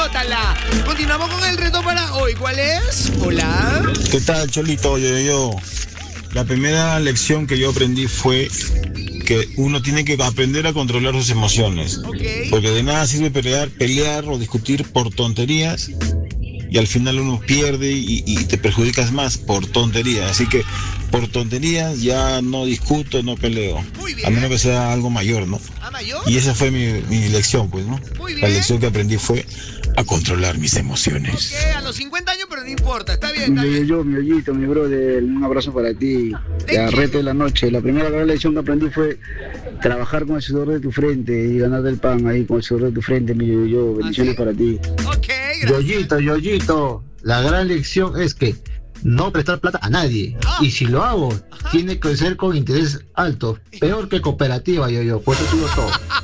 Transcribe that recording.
anótala. Continuamos con el reto para hoy. ¿Cuál es? Hola. ¿Qué tal, Cholito? La primera lección que yo aprendí fue que uno tiene que aprender a controlar sus emociones. Okay. Porque de nada sirve pelear o discutir por tonterías y al final uno pierde y te perjudicas más por tonterías. Así que por tonterías ya no discuto, no peleo. Muy bien. A menos que sea algo mayor, ¿no? ¿A mayor? Y esa fue mi lección, pues, ¿no? Muy bien. La lección que aprendí fue a controlar mis emociones. Ok, a los 50 años, pero no importa. Está bien, está bien. Yo, mi Ollito, mi brother, un abrazo para ti. Ya, reto de la noche. La primera gran lección que aprendí fue trabajar con el sudor de tu frente y ganarte el pan ahí con el sudor de tu frente, mi yo. Bendiciones para ti. Ok, gracias. Yoyito, la gran lección es que no prestar plata a nadie. Y si lo hago, tiene que ser con interés alto. Peor que cooperativa, yo. Por eso digo todo.